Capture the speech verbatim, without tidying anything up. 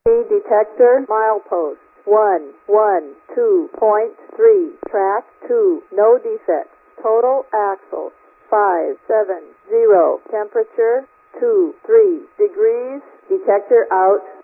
Detector milepost one one two point three. Track two. No defects. Total axle five seven zero. Temperature two three degrees. Detector out.